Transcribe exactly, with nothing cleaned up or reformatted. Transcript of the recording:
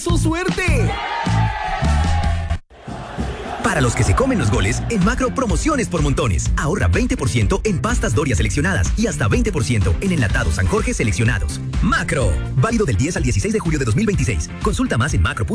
su suerte. Para los que se comen los goles, en Macro, promociones por montones. Ahorra veinte por ciento en pastas Doria seleccionadas y hasta veinte por ciento en enlatados San Jorge seleccionados. Macro, válido del diez al dieciséis de julio de dos mil veintiséis. Consulta más en macro punto com.